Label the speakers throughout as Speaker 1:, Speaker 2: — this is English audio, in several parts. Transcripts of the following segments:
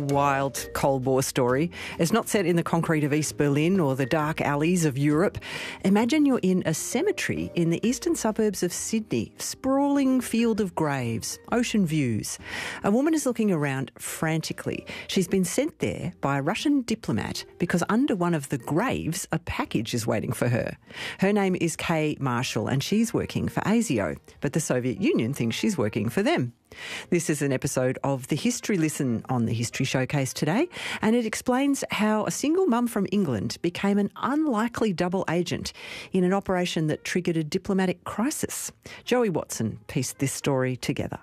Speaker 1: wild Cold War story. It's not set in the concrete of East Berlin or the dark alleys of Europe. Imagine you're in a cemetery in the eastern suburbs of Sydney. Sprawling field of graves, ocean views. A woman is looking around frantically. She's been sent there by a Russian diplomat because under one of the graves a package is waiting for her. Her name is Kay Marshall and she's working for ASIO, but the Soviet Union thinks she's working for them. This is an episode of The History Lesson on the History Showcase today, and it explains how a single mum from England became an unlikely double agent in an operation that triggered a diplomatic crisis. Joey Watson pieced this story together.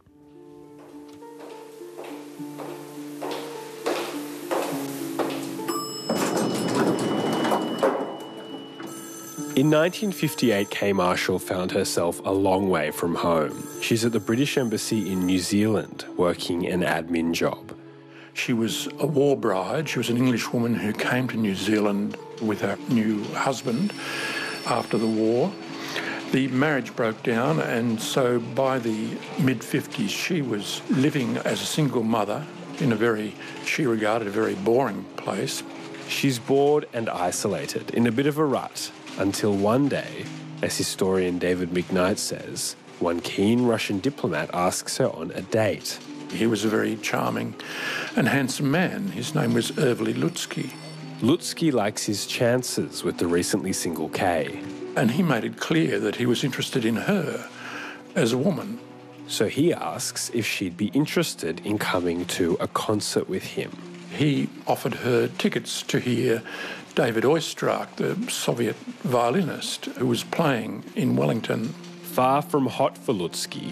Speaker 2: In 1958, Kay Marshall found herself a long way from home. She's at the British Embassy in New Zealand, working an admin job.
Speaker 3: She was a war bride. She was an English woman who came to New Zealand with her new husband after the war. The marriage broke down, and so by the mid-50s, she was living as a single mother in she regarded a very boring place.
Speaker 2: She's bored and isolated, in a bit of a rut, until one day, as historian David McKnight says, one keen Russian diplomat asks her on a date.
Speaker 3: He was a very charming and handsome man. His name was Ervili Lutsky.
Speaker 2: Lutsky likes his chances with the recently single Kay.
Speaker 3: And he made it clear that he was interested in her as a woman.
Speaker 2: So he asks if she'd be interested in coming to a concert with him.
Speaker 3: He offered her tickets to hear David Oistrakh, the Soviet violinist who was playing in Wellington.
Speaker 2: Far from hot for Lutsky,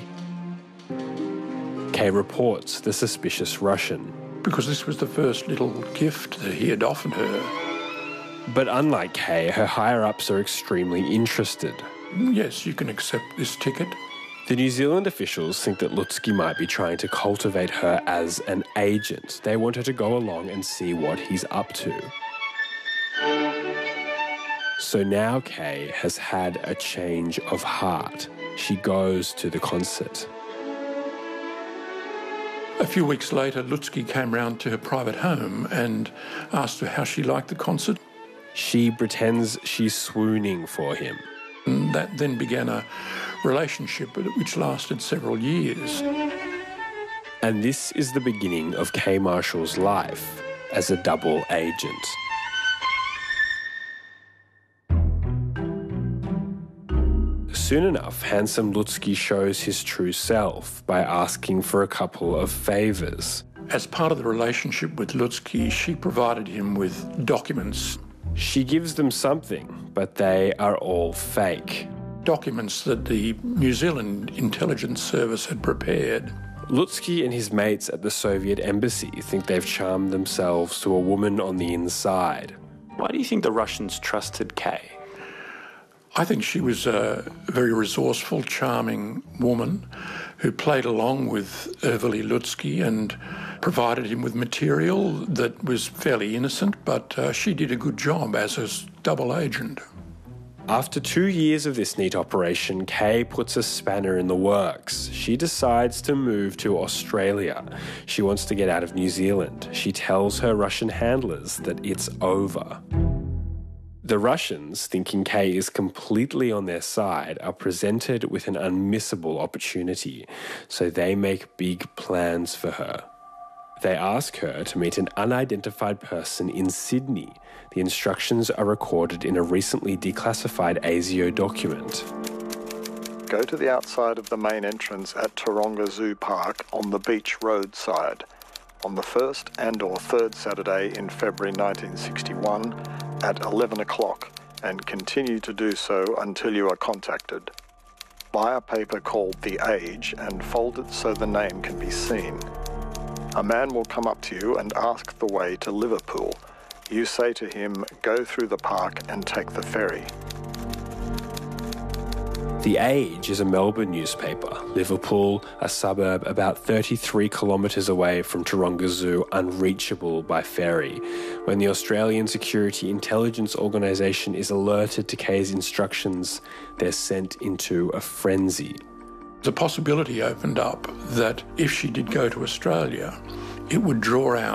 Speaker 2: Kay reports the suspicious Russian.
Speaker 3: Because this was the first little gift that he had offered her.
Speaker 2: But unlike Kay, her higher-ups are extremely interested.
Speaker 3: Yes, you can accept this ticket.
Speaker 2: The New Zealand officials think that Lutsky might be trying to cultivate her as an agent. They want her to go along and see what he's up to. So now Kay has had a change of heart. She goes to the concert.
Speaker 3: A few weeks later, Lutsky came round to her private home and asked her how she liked the concert.
Speaker 2: She pretends she's swooning for him.
Speaker 3: And that then began a relationship which lasted several years.
Speaker 2: And this is the beginning of Kay Marshall's life as a double agent. Soon enough, handsome Lutsky shows his true self by asking for a couple of favours.
Speaker 3: As part of the relationship with Lutsky, she provided him with documents.
Speaker 2: She gives them something, but they are all fake.
Speaker 3: Documents that the New Zealand Intelligence Service had prepared.
Speaker 2: Lutsky and his mates at the Soviet embassy think they've charmed themselves to a woman on the inside. Why do you think the Russians trusted Kay?
Speaker 3: I think she was a very resourceful, charming woman who played along with Ervili Lutsky and provided him with material that was fairly innocent, but she did a good job as a double agent.
Speaker 2: After 2 years of this neat operation, Kay puts a spanner in the works. She decides to move to Australia. She wants to get out of New Zealand. She tells her Russian handlers that it's over. The Russians, thinking Kay is completely on their side, are presented with an unmissable opportunity, so they make big plans for her. They ask her to meet an unidentified person in Sydney. The instructions are recorded in a recently declassified ASIO document.
Speaker 4: Go to the outside of the main entrance at Taronga Zoo Park on the Beach Road side on the first and or third Saturday in February 1961 at 11 o'clock and continue to do so until you are contacted. Buy a paper called The Age and fold it so the name can be seen. A man will come up to you and ask the way to Liverpool. You say to him, go through the park and take the ferry.
Speaker 2: The Age is a Melbourne newspaper. Liverpool, a suburb about 33 kilometres away from Taronga Zoo, unreachable by ferry. When the Australian Security Intelligence Organisation is alerted to Kay's instructions, they're sent into a frenzy.
Speaker 3: The possibility opened up that if she did go to Australia, it would draw out